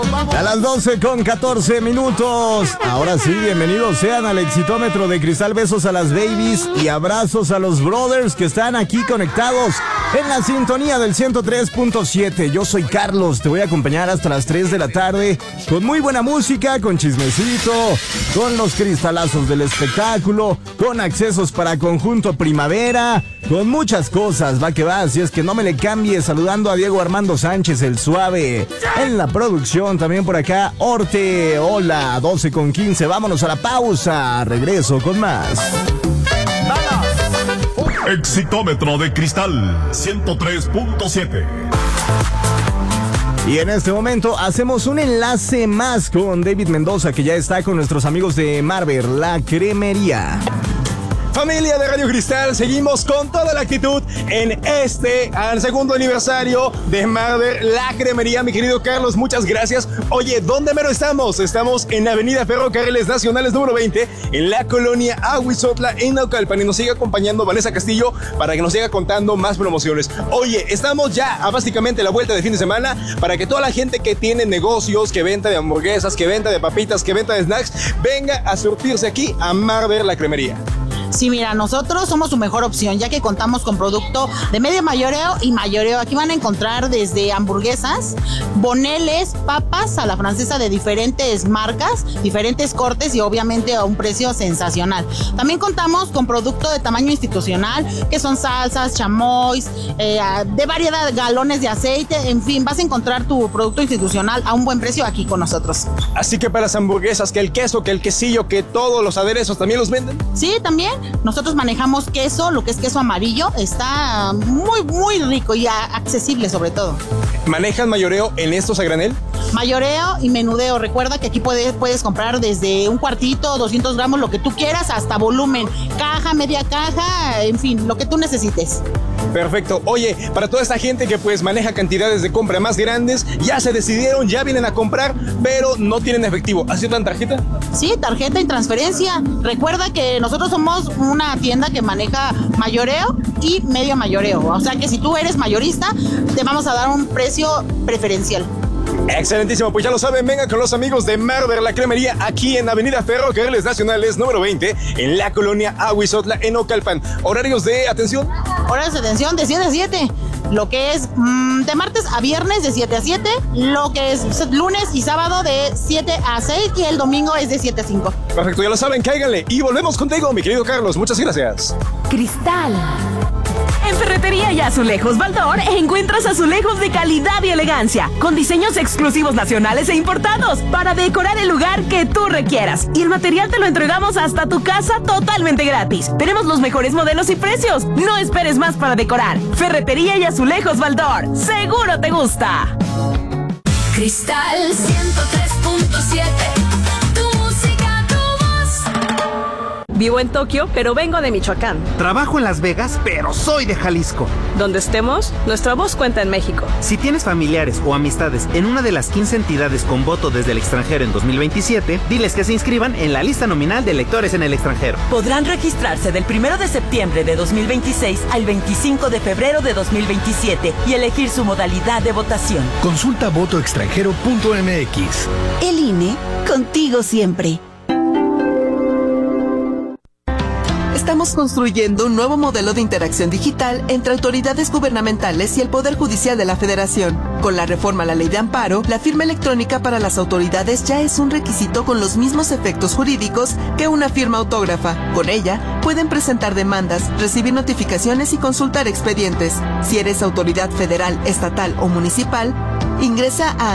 A las 12:14. Ahora sí, bienvenidos sean al Exitómetro de Cristal. Besos a las babies y abrazos a los brothers que están aquí conectados en la sintonía del 103.7. Yo soy Carlos, te voy a acompañar hasta las 3 de la tarde con muy buena música, con chismecito, con los cristalazos del espectáculo, con accesos para Conjunto Primavera, con muchas cosas, va que va, así es que no me le cambies. Saludando a Diego Armando Sánchez, el suave, en la producción, también por acá, Orte, hola, 12:15, vámonos a la pausa, regreso con más. Exitómetro de Cristal 103.7. Y en este momento hacemos un enlace más con David Mendoza, que ya está con nuestros amigos de Marber, la cremería. Familia de Radio Cristal, seguimos con toda la actitud en al segundo aniversario de Marber, la cremería. Mi querido Carlos, muchas gracias. Oye, ¿dónde mero estamos? Estamos en Avenida Ferrocarriles Nacionales número 20, en la colonia Aguizotla, en Naucalpan. Y nos sigue acompañando Vanessa Castillo para que nos siga contando más promociones. Oye, estamos ya a básicamente la vuelta de fin de semana para que toda la gente que tiene negocios, que venta de hamburguesas, que venta de papitas, que venta de snacks, venga a surtirse aquí a Marber, la cremería. Sí, mira, nosotros somos su mejor opción, ya que contamos con producto de medio mayoreo y mayoreo. Aquí van a encontrar desde hamburguesas, boneles, papas a la francesa de diferentes marcas, diferentes cortes y obviamente a un precio sensacional. También contamos con producto de tamaño institucional, que son salsas, chamois, de variedad, galones de aceite, en fin, vas a encontrar tu producto institucional a un buen precio aquí con nosotros. Así que para las hamburguesas, que el queso, que el quesillo, que todos los aderezos, ¿también los venden? Sí, también. Nosotros manejamos queso, lo que es queso amarillo, está muy, muy rico y accesible sobre todo. ¿Manejan mayoreo en estos a granel? Mayoreo y menudeo. Recuerda que aquí puedes comprar desde un cuartito, 200 gramos, lo que tú quieras, hasta volumen. Caja, media caja, en fin, lo que tú necesites. Perfecto. Oye, para toda esta gente que pues maneja cantidades de compra más grandes, ya se decidieron, ya vienen a comprar, pero no tienen efectivo. ¿Aceptan tarjeta? Sí, tarjeta y transferencia. Recuerda que nosotros somos una tienda que maneja mayoreo y medio mayoreo. O sea que si tú eres mayorista, te vamos a dar un precio preferencial. Excelentísimo, pues ya lo saben, vengan con los amigos de Marber, la cremería, aquí en Avenida Ferrocarriles Nacionales número 20, en la colonia Aguizotla, en Naucalpan. ¿Horarios de atención? Horarios de atención de 7 a 7. Lo que es de martes a viernes de 7 a 7, lo que es lunes y sábado de 7 a 6 y el domingo es de 7 a 5. Perfecto, ya lo saben, cáiganle y volvemos contigo, mi querido Carlos. Muchas gracias. Cristal. En Ferretería y Azulejos Baldor encuentras azulejos de calidad y elegancia, con diseños exclusivos nacionales e importados, para decorar el lugar que tú requieras. Y el material te lo entregamos hasta tu casa totalmente gratis. Tenemos los mejores modelos y precios. No esperes más para decorar. Ferretería y Azulejos Baldor. ¡Seguro te gusta! Cristal 103.7. Vivo en Tokio, pero vengo de Michoacán. Trabajo en Las Vegas, pero soy de Jalisco. Donde estemos, nuestra voz cuenta en México. Si tienes familiares o amistades en una de las 15 entidades con voto desde el extranjero en 2027, diles que se inscriban en la lista nominal de electores en el extranjero. Podrán registrarse del 1 de septiembre de 2026 al 25 de febrero de 2027 y elegir su modalidad de votación. Consulta votoextranjero.mx. El INE, contigo siempre. Estamos construyendo un nuevo modelo de interacción digital entre autoridades gubernamentales y el Poder Judicial de la Federación. Con la reforma a la Ley de Amparo, la firma electrónica para las autoridades ya es un requisito con los mismos efectos jurídicos que una firma autógrafa. Con ella, pueden presentar demandas, recibir notificaciones y consultar expedientes. Si eres autoridad federal, estatal o municipal, ingresa a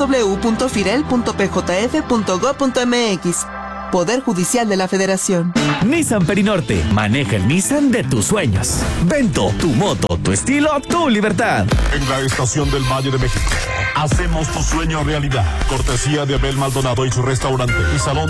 www.firel.pjf.gov.mx. Poder Judicial de la Federación. Nissan Perinorte. Maneja el Nissan de tus sueños. Vento, tu moto, tu estilo, tu libertad. En la estación del Valle de México, hacemos tu sueño realidad. Cortesía de Abel Maldonado y su restaurante y salón